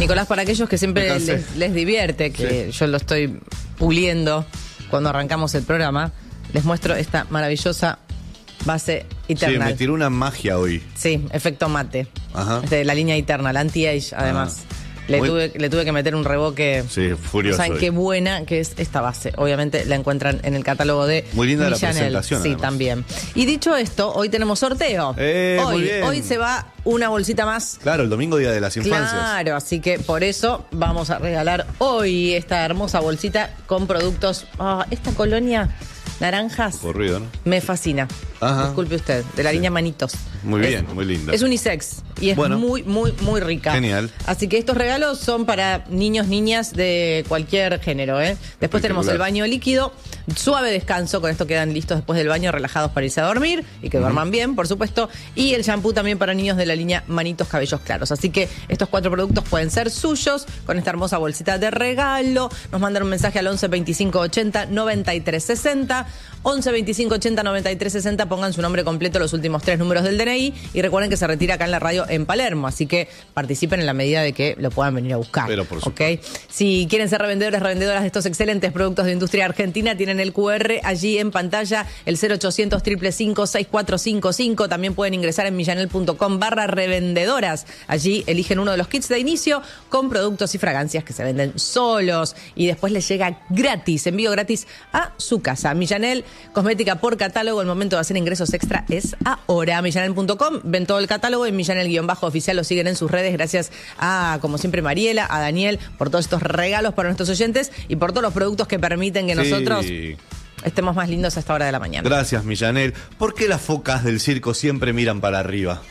Nicolás, para aquellos que siempre les divierte, que yo lo estoy puliendo cuando arrancamos el programa, les muestro esta maravillosa base Eternal. Sí, me tiró una magia hoy. Sí, efecto mate. Ajá. De la línea Eternal, anti-age, además. Le tuve que meter un revoque. Sí, furioso. ¿Saben qué buena que es esta base? Obviamente la encuentran en el catálogo de muy linda Millanel. La presentación. Sí, además. También. Y dicho esto, hoy tenemos sorteo. Muy bien. Hoy se va una bolsita más. Claro, el domingo Día de las Infancias. Claro, así que por eso vamos a regalar hoy esta hermosa bolsita con productos. Esta colonia naranjas. Corrido, ¿no? Me fascina. Ajá. Disculpe usted, de la línea Manitos. Muy bien, muy linda. Es unisex y es muy, muy, muy rica. Genial. Así que estos regalos son para niños, niñas de cualquier género, ¿eh? Después tenemos el baño líquido, suave descanso, con esto quedan listos después del baño, relajados para irse a dormir y que duerman bien, por supuesto. Y el shampoo también para niños de la línea Manitos Cabellos Claros. Así que estos 4 productos pueden ser suyos con esta hermosa bolsita de regalo. Nos mandan un mensaje al 11 25 80 93 60. 11 25 80 93 60. Pongan su nombre completo, los últimos 3 números del DNI y recuerden que se retira acá en la radio en Palermo, así que participen en la medida de que lo puedan venir a buscar. Pero por supuesto. ¿Okay? Si quieren ser revendedoras de estos excelentes productos de industria argentina, tienen el QR allí en pantalla, el 0800 555 6455. También pueden ingresar en millanel.com/revendedoras. Allí eligen uno de los kits de inicio con productos y fragancias que se venden solos y después les llega gratis, envío gratis a su casa. Millanel, cosmética por catálogo, el momento de hacer ingresos extra es ahora. Millanel.com, ven todo el catálogo, en Millanel-oficial lo siguen en sus redes. Gracias a, como siempre, Mariela, a Daniel, por todos estos regalos para nuestros oyentes y por todos los productos que permiten que nosotros estemos más lindos a esta hora de la mañana. Gracias, Millanel. ¿Por qué las focas del circo siempre miran para arriba?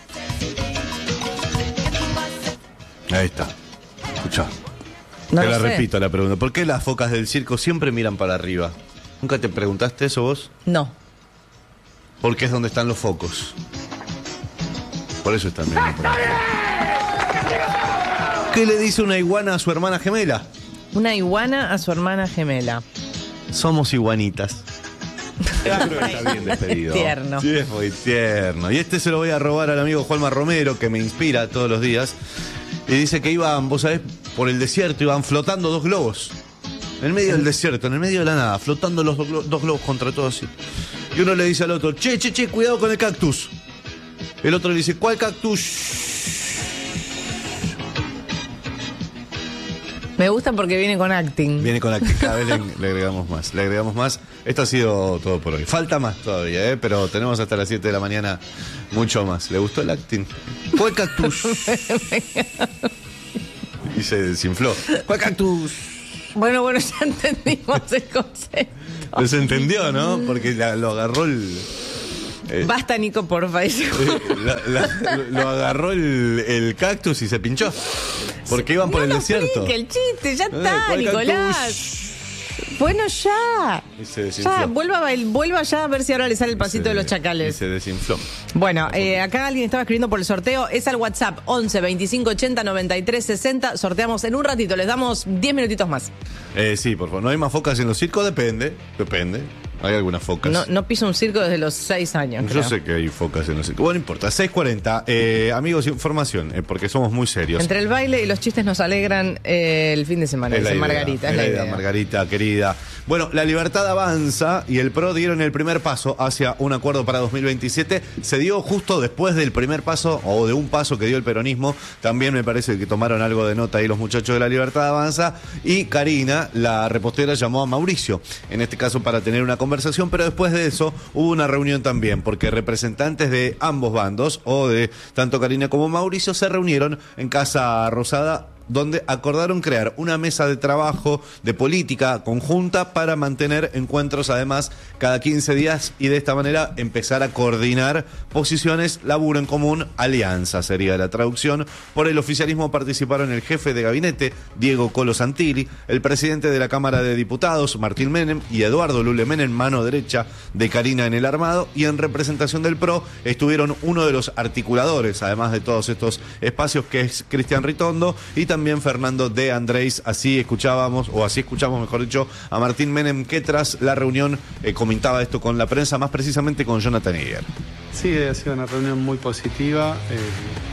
Ahí está. Escuchá. No te lo la sé. repito la pregunta. ¿Por qué las focas del circo siempre miran para arriba? ¿Nunca te preguntaste eso vos? No. Porque es donde están los focos. Por eso están mirando para arriba. ¿Qué le dice una iguana a su hermana gemela? Una iguana a su hermana gemela. Somos iguanitas. Creo que está bien despedido. Tierno. Sí, es muy tierno. Y este se lo voy a robar al amigo Juanma Romero, que me inspira todos los días. Y dice que iban, vos sabés, por el desierto, iban flotando 2 globos. En el medio del desierto, en el medio de la nada, flotando los 2 globos contra todo así. Y uno le dice al otro, che, cuidado con el cactus. El otro le dice, ¿cuál cactus? Me gusta porque viene con acting. Viene con acting, cada vez le agregamos más. Le agregamos más. Esto ha sido todo por hoy. Falta más todavía, pero tenemos hasta las 7 de la mañana mucho más. ¿Le gustó el acting? ¿Cuál cactus? Y se desinfló. ¿Cuál cactus? Bueno, ya entendimos el concepto. Les entendió, ¿no? Porque lo agarró el... Basta, Nico, porfa. Lo agarró el cactus y se pinchó. Porque iban por el desierto. El chiste, ya está, Nicolás. Cactus? Bueno, ya. Y se desinfló. Ya, vuelva ya a ver si ahora le sale el pasito de los chacales. Y se desinfló. Bueno, acá alguien estaba escribiendo por el sorteo. Es al WhatsApp 11 25 80 93 60. Sorteamos en un ratito. Les damos 10 minutitos más. Sí, por favor. ¿No hay más focas en los circos? Depende. Hay algunas focas. No piso un circo desde los 6 años. Yo sé que hay focas en los circos. Bueno, no importa. 6:40. Amigos, información, porque somos muy serios. Entre el baile y los chistes nos alegran el fin de semana. Dice Margarita. Es la idea. Margarita, querida. Bueno, la libertad avanza y el PRO dieron el primer paso hacia un acuerdo para 2027. Se dio justo después del primer paso, o de un paso que dio el peronismo. También me parece que tomaron algo de nota ahí los muchachos de la libertad avanza. Y Karina, la repostera, llamó a Mauricio, en este caso para tener una conversación, pero después de eso hubo una reunión también, porque representantes de ambos bandos, o de tanto Karina como Mauricio, se reunieron en Casa Rosada, donde acordaron crear una mesa de trabajo de política conjunta para mantener encuentros además cada 15 días y de esta manera empezar a coordinar posiciones, laburo en común, alianza sería la traducción. Por el oficialismo participaron el jefe de gabinete, Diego Colo Santilli, el presidente de la Cámara de Diputados, Martín Menem, y Eduardo Lule Menem, mano derecha de Karina en el armado, y en representación del PRO estuvieron uno de los articuladores, además de todos estos espacios, que es Cristian Ritondo, y también Fernando de Andrés. Así escuchamos, mejor dicho, a Martín Menem, que tras la reunión comentaba esto con la prensa, más precisamente con Jonathan Eger. Sí, ha sido una reunión muy positiva.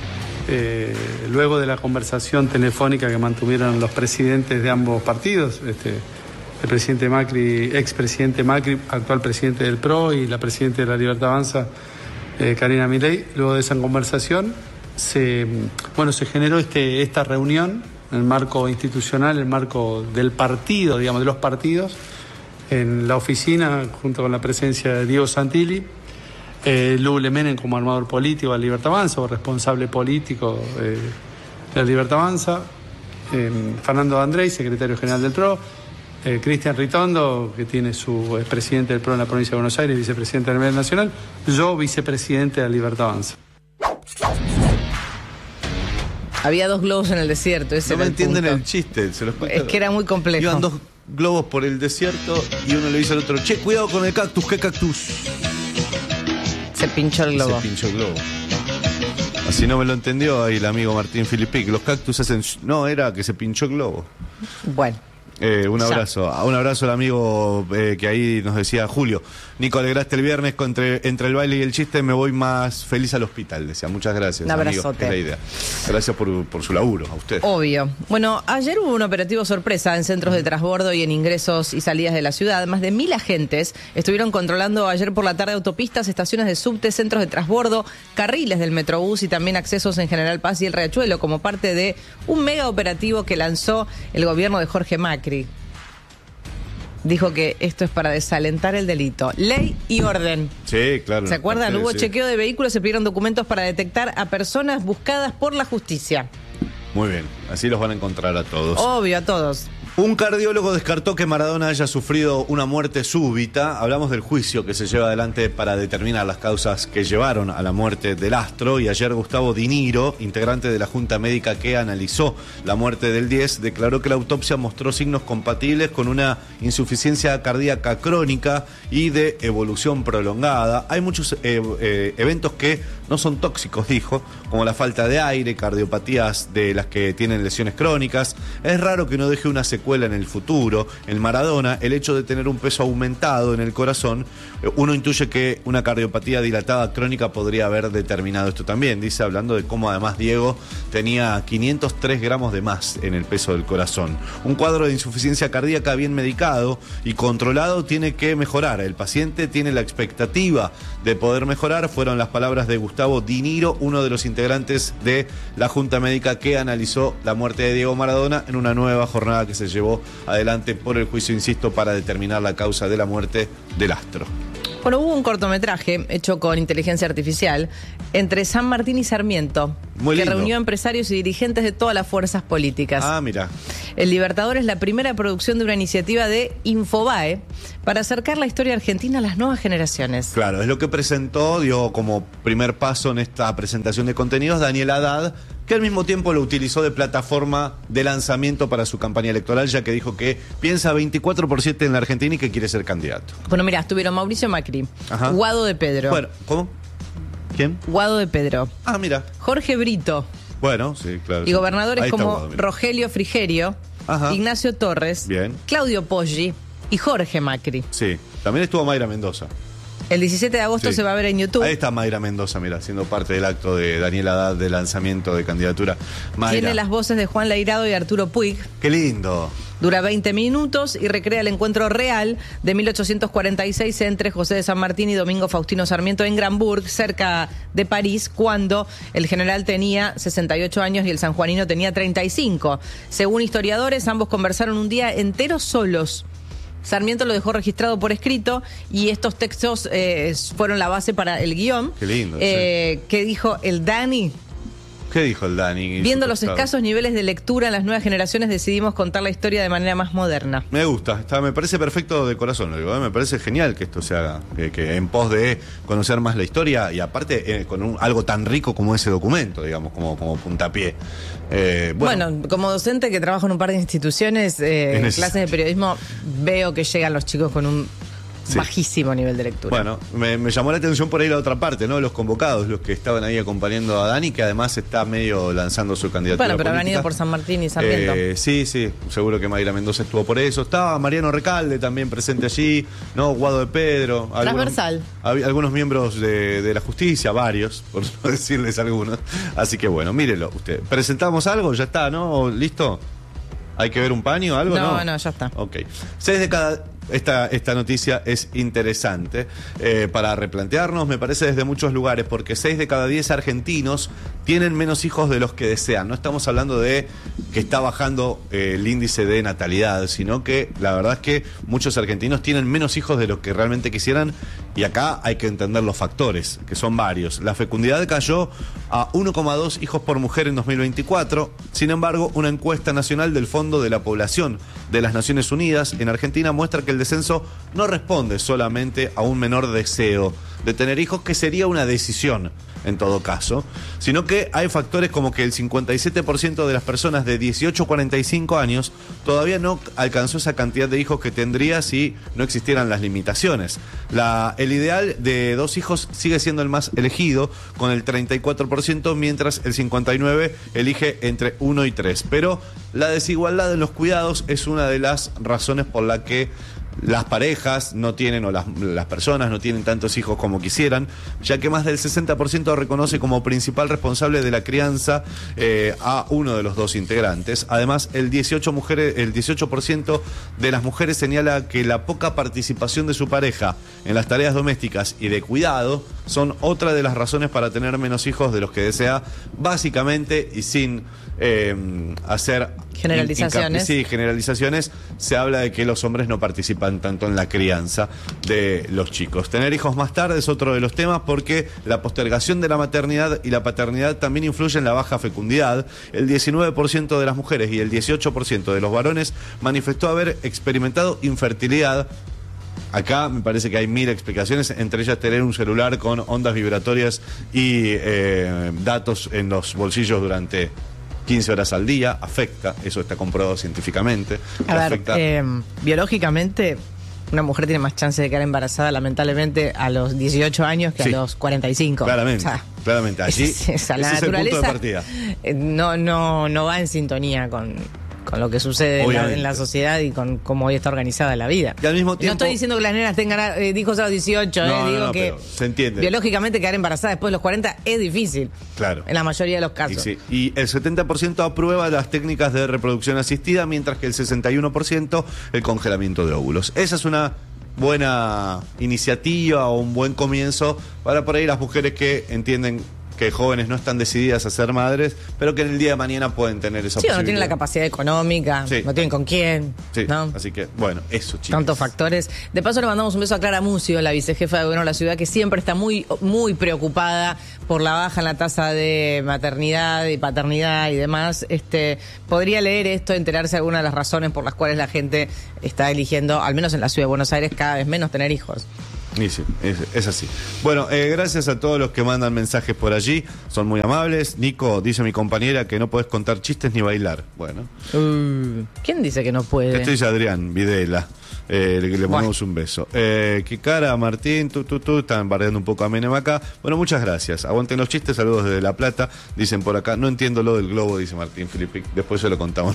luego de la conversación telefónica que mantuvieron los presidentes de ambos partidos, el presidente Macri, expresidente Macri, actual presidente del PRO, y la presidenta de la Libertad Avanza, Karina Milei, luego de esa conversación se generó esta reunión en el marco institucional, en el marco del partido, digamos, de los partidos, en la oficina, junto con la presencia de Diego Santilli, Lule Menem como armador político de la Libertad Avanza, o responsable político de la Libertad Avanza, Fernando Andrei, secretario general del PRO, Cristian Ritondo, que es presidente del PRO en la provincia de Buenos Aires, vicepresidente a nivel nacional, yo vicepresidente de la Libertad Avanza. Había 2 globos en el desierto. Ese no me entienden punto. El chiste. Se los Es que era muy complejo. Iban 2 globos por el desierto y uno le dice al otro: che, cuidado con el cactus. ¿Qué cactus? Se pinchó el globo. Se pinchó el globo. Así no me lo entendió ahí el amigo Martín Filippi. Los cactus hacen... No, era que se pinchó el globo. Bueno. Un abrazo. Un abrazo al amigo que ahí nos decía: Julio, Nico, alegraste el viernes entre el baile y el chiste, me voy más feliz al hospital. Decía, muchas gracias. Un abrazote. Amigo, es la idea. Gracias por su laburo, a usted. Obvio. Bueno, ayer hubo un operativo sorpresa en centros de transbordo y en ingresos y salidas de la ciudad. Más de 1000 agentes estuvieron controlando ayer por la tarde autopistas, estaciones de subte, centros de transbordo, carriles del Metrobús y también accesos en General Paz y el Riachuelo, como parte de un mega operativo que lanzó el gobierno de Jorge Macri. Dijo que esto es para desalentar el delito. Ley y orden. Sí, claro. ¿Se acuerdan? Sí, Hubo sí. chequeo de vehículos, se pidieron documentos para detectar a personas buscadas por la justicia. Muy bien, así los van a encontrar a todos. Obvio, a todos. Un cardiólogo descartó que Maradona haya sufrido una muerte súbita. Hablamos del juicio que se lleva adelante para determinar las causas que llevaron a la muerte del astro. Y ayer Gustavo Di Niro, integrante de la Junta Médica que analizó la muerte del 10, declaró que la autopsia mostró signos compatibles con una insuficiencia cardíaca crónica y de evolución prolongada. Hay muchos eventos que no son tóxicos, dijo, como la falta de aire, cardiopatías de las que tienen lesiones crónicas. Es raro que no deje una secuela en el futuro. En Maradona, el hecho de tener un peso aumentado en el corazón, uno intuye que una cardiopatía dilatada crónica podría haber determinado esto también. Dice, hablando de cómo además Diego tenía 503 gramos de más en el peso del corazón. Un cuadro de insuficiencia cardíaca bien medicado y controlado tiene que mejorar. El paciente tiene la expectativa de poder mejorar. Fueron las palabras de Gustavo Di Niro, uno de los integrantes de la Junta Médica que analizó la muerte de Diego Maradona en una nueva jornada que se llevó adelante por el juicio, insisto, para determinar la causa de la muerte del astro. Bueno, hubo un cortometraje hecho con inteligencia artificial entre San Martín y Sarmiento, Muy que lindo. reunió empresarios y dirigentes de todas las fuerzas políticas. Ah, mira. El Libertador es la primera producción de una iniciativa de Infobae para acercar la historia argentina a las nuevas generaciones. Claro, es lo que presentó, dio como primer paso en esta presentación de contenidos Daniel Haddad, que al mismo tiempo lo utilizó de plataforma de lanzamiento para su campaña electoral, ya que dijo que piensa 24% en la Argentina y que quiere ser candidato. Bueno, mira, estuvieron Mauricio Macri, Ajá. Guado de Pedro, Bueno, ¿cómo? ¿Quién? Guado de Pedro, Ah, mira. Jorge Brito Bueno, sí, claro. y gobernadores Ahí está como Guado, mira. Rogelio Frigerio, Ajá. Ignacio Torres, Bien. Claudio Poggi y Jorge Macri. Sí, también estuvo Mayra Mendoza. El 17 de agosto Sí. se va a ver en YouTube. Ahí está Mayra Mendoza, mira, siendo parte del acto de Daniel Haddad de lanzamiento de candidatura. Mayra. Tiene las voces de Juan Leirado y Arturo Puig. Qué lindo. Dura 20 minutos y recrea el encuentro real de 1846 entre José de San Martín y Domingo Faustino Sarmiento en Gramburg, cerca de París, cuando el general tenía 68 años y el sanjuanino tenía 35. Según historiadores, ambos conversaron un día entero solos. Sarmiento lo dejó registrado por escrito y estos textos fueron la base para el guión. Qué lindo, Que dijo el Dani. ¿Qué dijo el Dani? Viendo los Supuestado. escasos niveles de lectura en las nuevas generaciones, decidimos contar la historia de manera más moderna. Me gusta, me parece perfecto de corazón, lo digo, me parece genial que esto se haga, que en pos de conocer más la historia y aparte con algo tan rico como ese documento, digamos, como puntapié. Bueno, como docente que trabajo en un par de instituciones, en clases de periodismo, veo que llegan los chicos con un bajísimo nivel de lectura. Bueno, me llamó la atención por ahí la otra parte, ¿no? Los convocados, los que estaban ahí acompañando a Dani, que además está medio lanzando su candidatura. Bueno, pero habrán ido por San Martín y Sarmiento. Sí, seguro que Mayra Mendoza estuvo por eso. Estaba Mariano Recalde también presente allí, ¿no? Guado de Pedro. Transversal. Algunos miembros de la justicia, varios, por no decirles algunos. Así que bueno, mírelo usted. ¿Presentamos algo? Ya está, ¿no? ¿Listo? ¿Hay que ver un paño o algo? No, ya está. Ok. 6 de cada... Esta noticia es interesante para replantearnos, me parece, desde muchos lugares, porque 6 de cada 10 argentinos tienen menos hijos de los que desean. No estamos hablando de que está bajando el índice de natalidad, sino que la verdad es que muchos argentinos tienen menos hijos de los que realmente quisieran, y acá hay que entender los factores, que son varios. La fecundidad cayó a 1,2 hijos por mujer en 2024. Sin embargo, una encuesta nacional del Fondo de la Población de las Naciones Unidas en Argentina muestra que el descenso no responde solamente a un menor deseo de tener hijos, que sería una decisión en todo caso, sino que hay factores como que el 57% de las personas de 18 a 45 años todavía no alcanzó esa cantidad de hijos que tendría si no existieran las limitaciones. El ideal de 2 hijos sigue siendo el más elegido, con el 34%, mientras el 59% elige entre 1 y 3. Pero la desigualdad en los cuidados es una de las razones por la que las parejas no tienen, o las personas no tienen tantos hijos como quisieran, ya que más del 60% reconoce como principal responsable de la crianza a uno de los dos integrantes. Además, el 18% de las mujeres señala que la poca participación de su pareja en las tareas domésticas y de cuidado son otra de las razones para tener menos hijos de los que desea, básicamente, y sin hacer generalizaciones. Sí, generalizaciones. Se habla de que los hombres no participan tanto en la crianza de los chicos. Tener hijos más tarde es otro de los temas, porque la postergación de la maternidad y la paternidad también influye en la baja fecundidad. El 19% de las mujeres y el 18% de los varones manifestó haber experimentado infertilidad. Acá me parece que hay 1000 explicaciones, entre ellas tener un celular con ondas vibratorias y datos en los bolsillos durante 15 horas al día, afecta, eso está comprobado científicamente. A ver, biológicamente, una mujer tiene más chance de quedar embarazada, lamentablemente, a los 18 años que a los 45. Claramente, o sea, claramente. Allí, ese es el punto de partida. No va en sintonía con lo que sucede en la sociedad y con cómo hoy está organizada la vida. Y al mismo tiempo, no estoy diciendo que las nenas tengan hijos a los 18, digo que se entiende. Biológicamente quedar embarazada después de los 40 es difícil. Claro. En la mayoría de los casos. Y el 70% aprueba las técnicas de reproducción asistida, mientras que el 61% el congelamiento de óvulos. Esa es una buena iniciativa o un buen comienzo para por ahí las mujeres que entienden que jóvenes no están decididas a ser madres, pero que en el día de mañana pueden tener esa posibilidad. No tienen la capacidad económica, no tienen con quién. ¿No? Así que, bueno, eso, chicos. Tantos factores. De paso le mandamos un beso a Clara Mucio, la vicejefa de gobierno de la ciudad, que siempre está muy, muy preocupada por la baja en la tasa de maternidad y paternidad y demás. Podría leer esto, enterarse de algunas de las razones por las cuales la gente está eligiendo, al menos en la ciudad de Buenos Aires, cada vez menos tener hijos. Y sí, es así. Bueno, gracias a todos los que mandan mensajes por allí, son muy amables. Nico, dice mi compañera que no podés contar chistes ni bailar. Bueno. ¿Quién dice que no puede? Esto dice Adrián Videla. Le mandamos un beso. Qué cara, Martín, están bardeando un poco a Menem acá. Bueno, muchas gracias. Aguanten los chistes, saludos desde La Plata. Dicen por acá, no entiendo lo del globo, dice Martín Filipe. Después se lo contamos.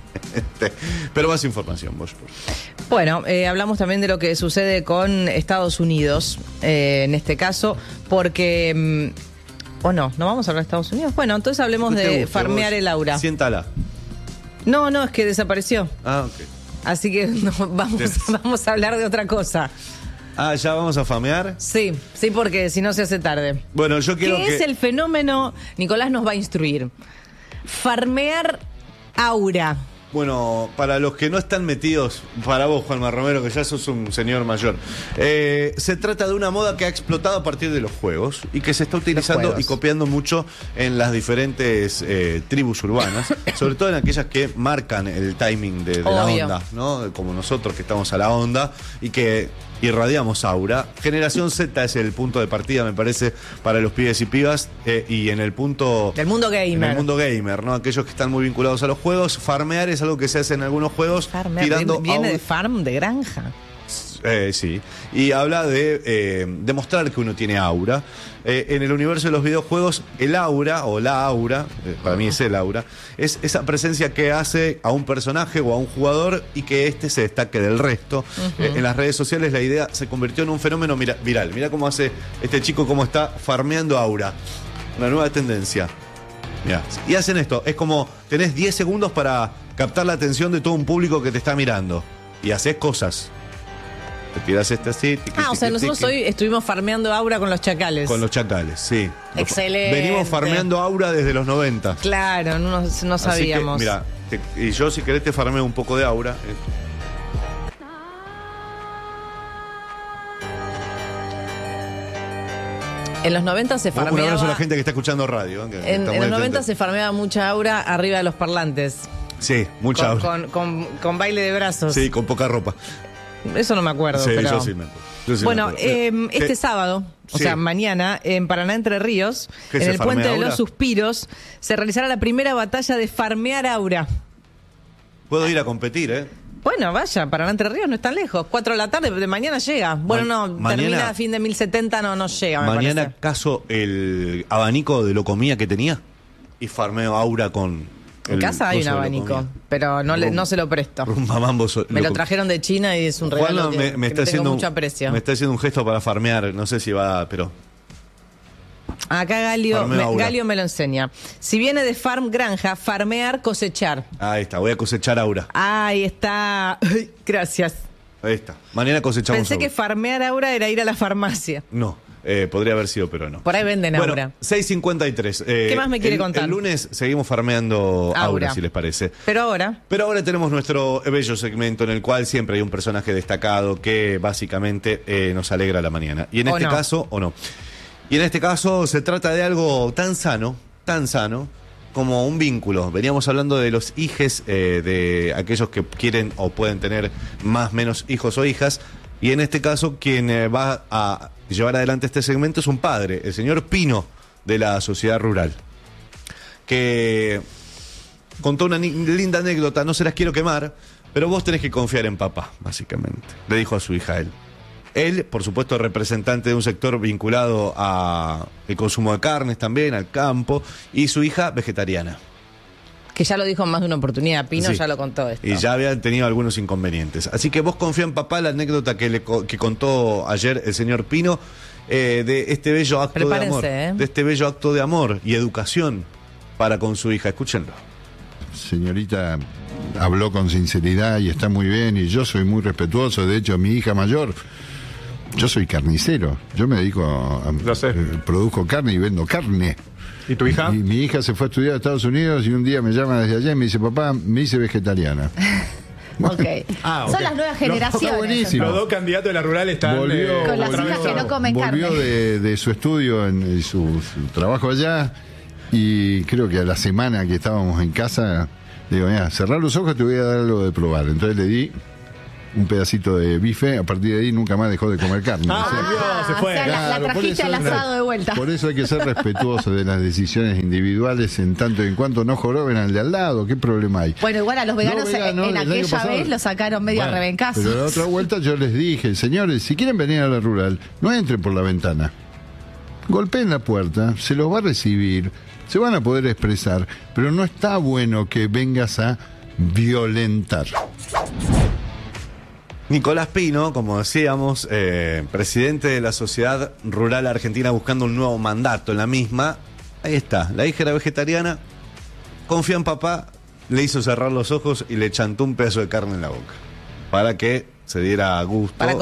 Pero más información, vos. Bueno, hablamos también de lo que sucede con Estados Unidos, en este caso, porque... ¿O no vamos a hablar de Estados Unidos? Bueno, entonces hablemos de farmear el aura. Siéntala. No, es que desapareció. Ok. Así que vamos a hablar de otra cosa. ¿Ya vamos a famear? Sí, porque si no se hace tarde. Bueno, yo quiero ¿Qué es el fenómeno? Nicolás nos va a instruir. Farmear aura. Bueno, para los que no están metidos, para vos, Juanma Romero, que ya sos un señor mayor, se trata de una moda que ha explotado a partir de los juegos y que se está utilizando y copiando mucho en las diferentes tribus urbanas, sobre todo en aquellas que marcan el timing de la onda, ¿no? Como nosotros que estamos a la onda y que irradiamos aura. Generación Z es el punto de partida, me parece, para los pibes y pibas, y en el punto... Del mundo gamer. En el mundo gamer, ¿no? Aquellos que están muy vinculados a los juegos. Farmear es algo que se hace en algunos juegos. Farmear, viene de farm, de granja. Sí. Y habla de demostrar que uno tiene aura. En el universo de los videojuegos, el aura, o la aura, para mí es el aura, es esa presencia que hace a un personaje o a un jugador y que éste se destaque del resto. En las redes sociales la idea se convirtió en un fenómeno viral. Mira cómo hace este chico, cómo está farmeando aura. Una nueva tendencia. Mirá. Y hacen esto, es como tenés 10 segundos para captar la atención de todo un público que te está mirando. Y haces cosas. Te tiras así. O sea, nosotros hoy estuvimos farmeando aura con los chacales. Con los chacales, sí. Excelente. Venimos farmeando aura desde los 90. Claro, no sabíamos. Mira, y yo si querés te farmeo un poco de aura. En los 90 se farmeaba... Un abrazo a la gente que está escuchando radio. En los 90 se farmeaba mucha aura arriba de los parlantes. Sí, mucha aura. Con baile de brazos. Sí, con poca ropa. Eso no me acuerdo, sí, pero... yo sí me acuerdo. Bueno, este sábado, o sea, mañana, en Paraná, Entre Ríos, en el Puente de los Suspiros, se realizará la primera batalla de farmear aura. Puedo ir a competir, ¿eh? Bueno, vaya, Paraná, Entre Ríos no es tan lejos. 4 de la tarde, de mañana llega. Bueno, termina a fin de 1070, no llega, me mañana parece. Caso el abanico de locomía que tenía y farmeo aura con... En casa hay un abanico, pero no se lo presto. Me lo trajeron de China y es un regalo que está tengo mucho aprecio. Me está haciendo un gesto para farmear, no sé si va, pero... Acá Galio me lo enseña. Si viene de farm granja, farmear, cosechar. Ahí está, voy a cosechar aura. Ahí está. Gracias. Ahí está. Mañana cosechamos Pensé aura. Que farmear aura era ir a la farmacia. No. Podría haber sido, pero no. Por ahí venden aura. 6:53. ¿Qué más me quiere contar? El lunes seguimos farmeando aura, si les parece. Pero ahora tenemos nuestro bello segmento en el cual siempre hay un personaje destacado que básicamente nos alegra la mañana. Y en este caso, o no. Y en este caso se trata de algo tan sano como un vínculo. Veníamos hablando de los hijes, de aquellos que quieren o pueden tener más o menos hijos o hijas. Y en este caso, quien va a llevar adelante este segmento es un padre, el señor Pino, de la Sociedad Rural, que contó una linda anécdota, no se las quiero quemar, pero vos tenés que confiar en papá, básicamente. Le dijo a su hija él. Él, por supuesto, representante de un sector vinculado al consumo de carnes también, al campo, y su hija vegetariana. Que ya lo dijo en más de una oportunidad, Pino ya lo contó esto. Y ya habían tenido algunos inconvenientes. Así que vos confía en papá, la anécdota que contó ayer el señor Pino, de este bello acto de amor. De este bello acto de amor y educación para con su hija. Escúchenlo. Señorita habló con sinceridad y está muy bien, y yo soy muy respetuoso. De hecho, mi hija mayor, yo soy carnicero. Yo me dedico a... produzco carne y vendo carne. ¿Y tu hija? Y mi hija se fue a estudiar a Estados Unidos y un día me llama desde allá y me dice, papá, me hice vegetariana. Okay. Son las nuevas generaciones. Está buenísimo. Los dos candidatos de la rural están con las hijas que no comen carne. Volvió de su estudio, en su trabajo allá, y creo que a la semana que estábamos en casa, le digo, mira, cerrar los ojos, te voy a dar algo de probar. Entonces le di un pedacito de bife, a partir de ahí nunca más dejó de comer carne. Se fue. O sea, la trajiste al asado de vuelta. Por eso hay que ser respetuoso de las decisiones individuales, en tanto y en cuanto no joroben al de al lado. ¿Qué problema hay? Bueno, igual a los veganos en aquella vez lo sacaron medio a rebencazo. Pero la otra vuelta yo les dije, señores, si quieren venir a la rural, no entren por la ventana. Golpeen la puerta, se los va a recibir, se van a poder expresar, pero no está bueno que vengas a violentar. Nicolás Pino, como decíamos, presidente de la Sociedad Rural Argentina, buscando un nuevo mandato en la misma. Ahí está, la hija era vegetariana, confía en papá, le hizo cerrar los ojos y le chantó un pedazo de carne en la boca para que se diera gusto, para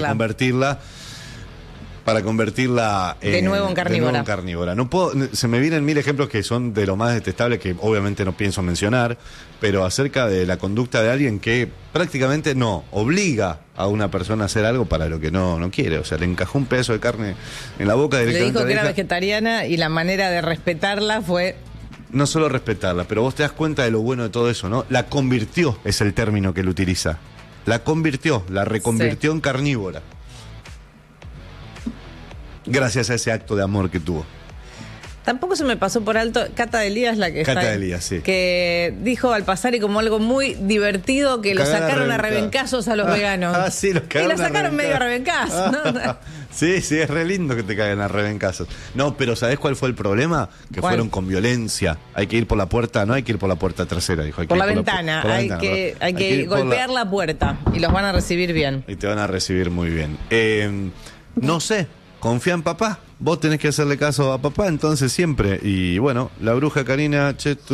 convertirla de nuevo en carnívora. No puedo, se me vienen 1000 ejemplos que son de lo más detestable, que obviamente no pienso mencionar, pero acerca de la conducta de alguien que prácticamente no obliga a una persona a hacer algo para lo que no quiere. O sea, le encajó un pedazo de carne en la boca directamente. Le dijo que era vegetariana y la manera de respetarla fue... No solo respetarla, pero vos te das cuenta de lo bueno de todo eso, ¿no? La convirtió, es el término que él utiliza. La convirtió, la reconvirtió en carnívora. Gracias a ese acto de amor que tuvo. Tampoco se me pasó por alto, Cata Delía es la que Cata está ahí, Delía, sí. que dijo al pasar y como algo muy divertido que lo Cagar a sacaron a reventar. rebencazos a los veganos. Ah, sí, los y cagaron lo sacaron medio a rebencazos, ¿no? Sí, sí, es re lindo que te caigan a rebencazos. No, pero ¿sabés cuál fue el problema? Que ¿Cuál? fueron con violencia. Hay que ir por la puerta, no hay que ir por la puerta trasera, dijo. Hay Por que la ir ventana, por la hay ventana, que perdón. Ir por golpear la puerta y los van a recibir bien. Y te van a recibir muy bien. No sé, confía en papá. Vos tenés que hacerle caso a papá, entonces siempre. Y bueno, la bruja Karina,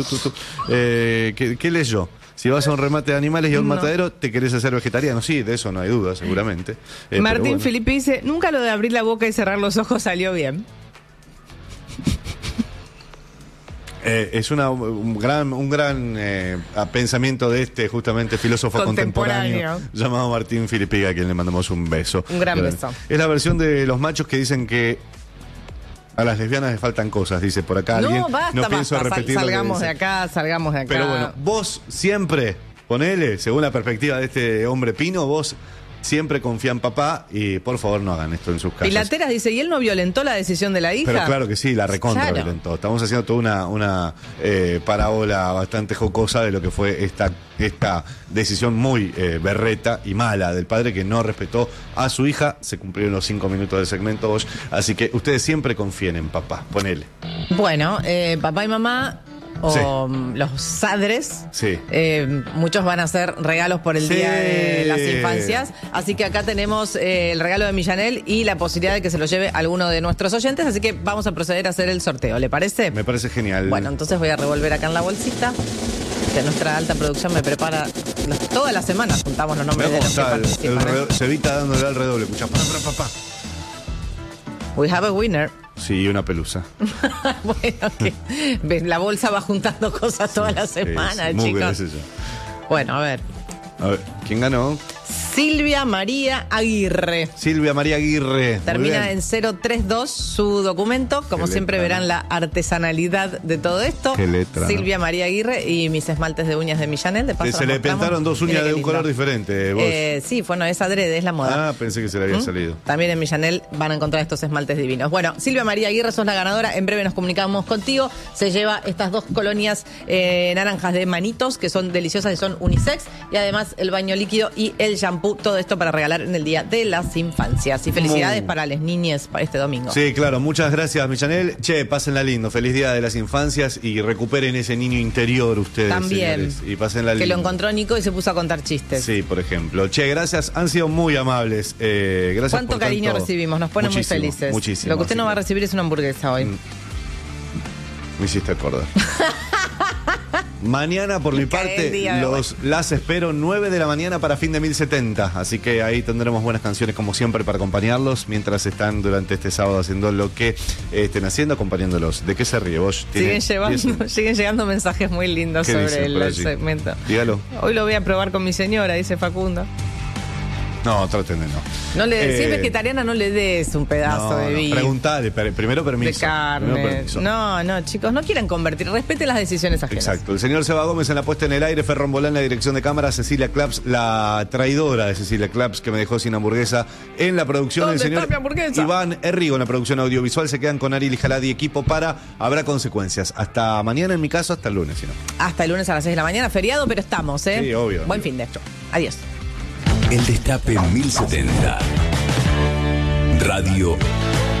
¿qué leyó? Si vas a un remate de animales y a un No. matadero, ¿te querés hacer vegetariano? Sí, de eso no hay duda, seguramente. Pero Martín bueno. Filipe dice, nunca lo de abrir la boca y cerrar los ojos salió bien. Es un gran pensamiento de este justamente filósofo contemporáneo llamado Martín Filipiga, a quien le mandamos un beso. Un gran beso. Es la versión de los machos que dicen que a las lesbianas les faltan cosas, dice por acá alguien. No, basta, no pienso basta. repetir lo que Salgamos de dice. acá, salgamos de acá. Pero bueno, vos siempre, ponele, según la perspectiva de este hombre pino, vos siempre confía en papá y por favor no hagan esto en sus casas. Pilateras dice, ¿y él no violentó la decisión de la hija? Pero claro que sí, la recontra Claro. violentó. Estamos haciendo toda una parábola bastante jocosa de lo que fue esta decisión muy berreta y mala del padre que no respetó a su hija. Se cumplieron los 5 minutos del segmento Bosch, así que ustedes siempre confíen en papá, ponele. Bueno, papá y mamá o los sadres, Sí. muchos van a hacer regalos por el Sí. Día de las Infancias, así que acá tenemos el regalo de Millanel y la posibilidad de que se lo lleve alguno de nuestros oyentes, así que vamos a proceder a hacer el sorteo, ¿le parece? Me parece genial. Bueno, entonces voy a revolver acá en la bolsita, que nuestra alta producción me prepara, todas las semanas juntamos los nombres Mirá de cómo los que está participan, se evita dándole al redoble. Escuchá, papá. We have a winner. Sí, una pelusa. Bueno, que ves, la bolsa va juntando cosas toda la semana, Sí, muy chicos. gracioso. Bueno, a ver. A ver, ¿quién ganó? Silvia María Aguirre. Silvia María Aguirre. Muy Termina bien. en 032 su documento. Como Qué siempre letra, verán ¿no? la artesanalidad de todo esto. Qué letra, ¿no? Silvia María Aguirre y mis esmaltes de uñas de Millanel. De paso Se los le mostramos. pintaron dos Mire uñas qué de un lindo. color diferente. Vos. Sí, bueno, es adrede, es la moda. Ah, pensé que se le había salido. También en Millanel van a encontrar estos esmaltes divinos. Bueno, Silvia María Aguirre, sos la ganadora. En breve nos comunicamos contigo. Se lleva estas 2 colonias naranjas de Manitos, que son deliciosas y son unisex. Y además el baño líquido y el shampoo. Todo esto para regalar en el Día de las Infancias. Y felicidades para las niñas para este domingo. Sí, claro, muchas gracias, Millanel. Che, pásenla lindo. Feliz Día de las Infancias y recuperen ese niño interior ustedes, También. señores. Y pásenla lindo. Que lo encontró Nico y se puso a contar chistes. Sí, por ejemplo. Che, gracias. Han sido muy amables. Gracias ¿Cuánto por cariño tanto. recibimos? Nos pone muy Muchísimo, felices. Muchísimo. Lo que usted así no va a que recibir es una hamburguesa hoy. Me hiciste acordar. Mañana, por mi Cae el parte, día de las espero 9 de la mañana para fin de 1070. Así que ahí tendremos buenas canciones, como siempre, para acompañarlos mientras están durante este sábado haciendo lo que estén haciendo, acompañándolos. ¿De qué se ríe vos? Siguen llegando mensajes muy lindos ¿Qué sobre dicen por el allí? segmento. Dígalo. Hoy lo voy a probar con mi señora, dice Facundo. No, traten de no. No le, si es vegetariana, no le des un pedazo de bife. Preguntale, primero permiso. De carne. Primero permiso. No, chicos, no quieran convertir. Respeten las decisiones ajenas. Exacto. El señor Seba Gómez en la puesta en el aire, Ferron Bolán en la dirección de cámara, Cecilia Claps, la traidora de Cecilia Claps, que me dejó sin hamburguesa en la producción. ¿Dónde El señor está mi hamburguesa? Iván Errigo en la producción audiovisual. Se quedan con Ariel y Jaladi equipo para Habrá Consecuencias. Hasta mañana, en mi caso, hasta el lunes, si no. Hasta el lunes a las 6 de la mañana, feriado, pero estamos, ¿eh? Sí, obvio. Buen fin de. Adiós. El Destape 1070. Radio